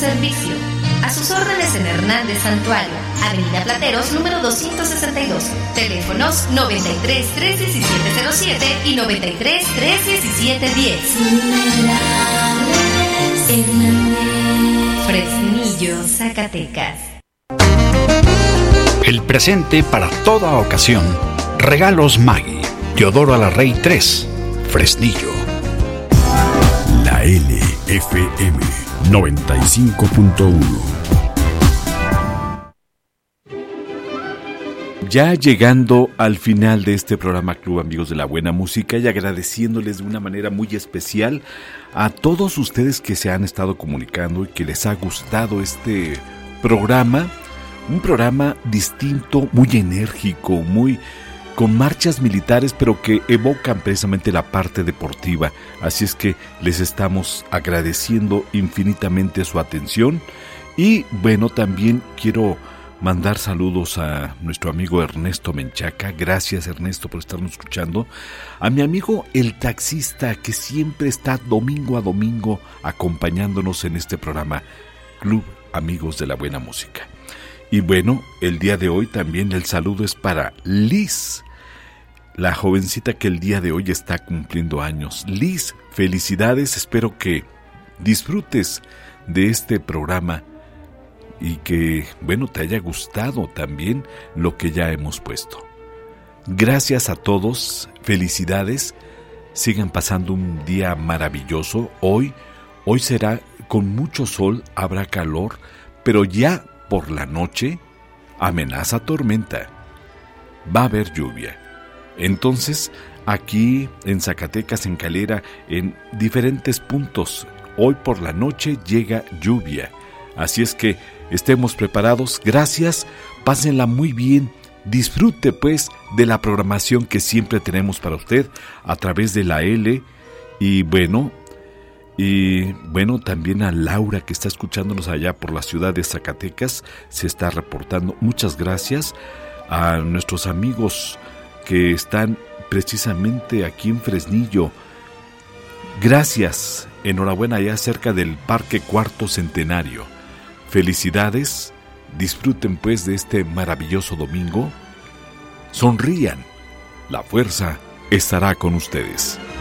servicio. A sus órdenes en Hernández Santuario, Avenida Plateros, número 262. Teléfonos 93 317 07 y 93 317 10. Fresnillo, Zacatecas. El presente para toda ocasión. Regalos Maggi. Teodoro Alarrey 3. Fresnillo. La LFM 95.1. Ya llegando al final de este programa Club Amigos de la Buena Música y agradeciéndoles de una manera muy especial a todos ustedes que se han estado comunicando y que les ha gustado este programa, un programa distinto, muy enérgico, muy con marchas militares, pero que evocan precisamente la parte deportiva. Así es que les estamos agradeciendo infinitamente su atención. Y bueno, también quiero mandar saludos a nuestro amigo Ernesto Menchaca. Gracias, Ernesto, por estarnos escuchando. A mi amigo el taxista, que siempre está domingo a domingo acompañándonos en este programa Club Amigos de la Buena Música. Y bueno, el día de hoy también el saludo es para Liz, la jovencita que el día de hoy está cumpliendo años. Liz, felicidades, espero que disfrutes de este programa y que, bueno, te haya gustado también lo que ya hemos puesto. Gracias a todos, felicidades, sigan pasando un día maravilloso. Hoy será con mucho sol, habrá calor, pero ya por la noche amenaza tormenta. Va a haber lluvia. Entonces, aquí en Zacatecas, en Calera, en diferentes puntos, hoy por la noche llega lluvia. Así es que estemos preparados. Gracias, pásenla muy bien. Disfrute pues de la programación que siempre tenemos para usted a través de la L. Y bueno, también a Laura, que está escuchándonos allá por la ciudad de Zacatecas, se está reportando. Muchas gracias a nuestros amigos que están precisamente aquí en Fresnillo. Gracias, enhorabuena allá cerca del Parque Cuarto Centenario. Felicidades, disfruten pues de este maravilloso domingo. Sonrían, la fuerza estará con ustedes.